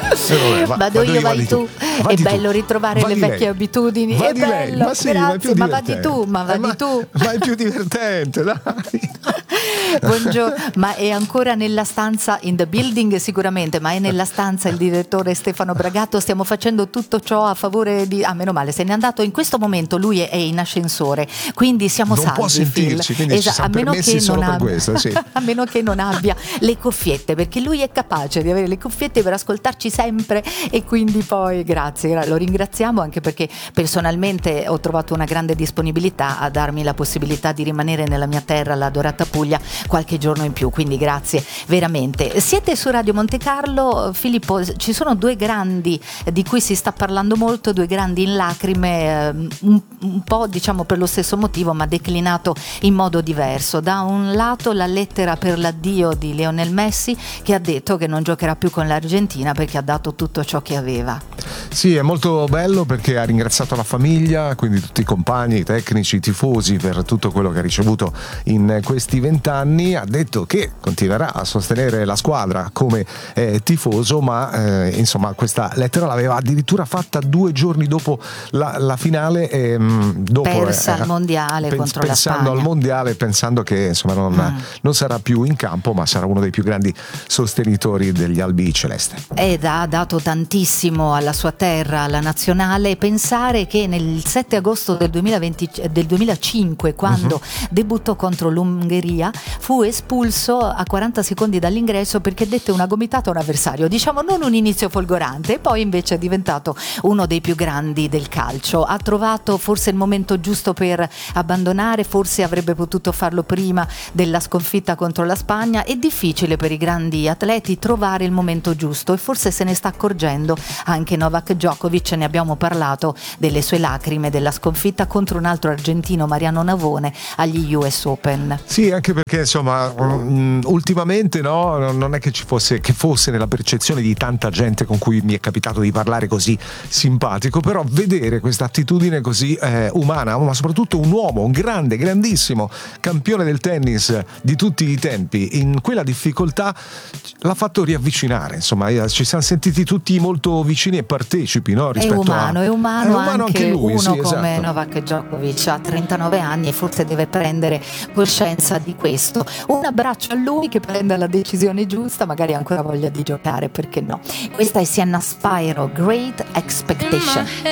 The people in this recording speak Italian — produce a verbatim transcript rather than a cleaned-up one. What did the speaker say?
Eh, vabbè, va, vado io, vai tu. Va È di bello tu. ritrovare Va le di vecchie lei. abitudini. Va È di lei. bello, Ma sì, ma è grazie. più Ma va di divertente. tu, ma va Eh, di tu. Ma è più divertente, dai. Buongiorno, ma è ancora nella stanza, in the building sicuramente, ma è nella stanza il direttore Stefano Bragato. Stiamo facendo tutto ciò a favore di... Ah, meno male, se n'è andato. In questo momento lui è in ascensore, quindi siamo non salvi. può sentirci, Phil. quindi Esa- ci siamo a meno permessi che solo non per abbia, questo, sì. a meno che non abbia le cuffiette, perché lui è capace di avere le cuffiette per ascoltarci sempre, e quindi poi grazie, gra- lo ringraziamo anche perché personalmente ho trovato una grande disponibilità a darmi la possibilità di rimanere nella mia terra, la Dorata Puglia, qualche giorno in più, quindi grazie veramente. Siete su Radio Monte Carlo. Filippo, ci sono due grandi di cui si sta parlando molto, due grandi in lacrime, eh, un, un po' diciamo per lo stesso motivo ma declinato in modo diverso. Da un lato la lettera per l'addio di Lionel Messi, che ha detto che non giocherà più con l'Argentina perché ha dato tutto ciò che aveva. Sì, è molto bello perché ha ringraziato la famiglia, quindi tutti i compagni, i tecnici, i tifosi per tutto quello che ha ricevuto in questi vent'anni. Ha detto che continuerà a sostenere la squadra come eh, tifoso, ma eh, insomma questa lettera l'aveva addirittura fatta due giorni dopo la, la finale, e, mh, dopo, persa eh, al mondiale pens- contro la pensando Spagna. al mondiale, pensando che insomma non, Mm. non sarà più in campo, ma sarà uno dei più grandi sostenitori degli albi celeste. Ed ha dato tantissimo alla sua terra, alla nazionale. Pensare che nel sette agosto del, duemilaventi, del duemilacinque, quando uh-huh. debuttò contro l'Ungheria, fu espulso a quaranta secondi dall'ingresso perché dette una gomitata a un avversario, diciamo non un inizio folgorante, e poi invece è diventato uno dei più grandi del calcio. Ha trovato forse il momento giusto per abbandonare, forse avrebbe potuto farlo prima della sconfitta contro la Spagna. È difficile per i grandi atleti trovare il momento giusto, e forse se ne sta accorgendo anche Novak Djokovic. Ne abbiamo parlato delle sue lacrime, della sconfitta contro un altro argentino, Mariano Navone, agli U S Open. Sì, anche perché insomma um, ultimamente no, non è che ci fosse che fosse nella percezione di tanta gente con cui mi è capitato di parlare così simpatico, però vedere questa attitudine così eh, umana, ma soprattutto un uomo, un grande, grandissimo campione del tennis di tutti i tempi, in quella difficoltà l'ha fatto riavvicinare. Insomma, ci siamo sentiti tutti molto vicini e partecipi, no? Rispetto è umano, a... è umano, è umano anche, anche lui, uno sì, come esatto. Novak Djokovic ha trentanove anni e forse deve prendere coscienza di questo. Un abbraccio a lui, che prenda la decisione giusta, magari ha ancora voglia di giocare, perché no? Questa è Sienna Spyro, Great Expectation.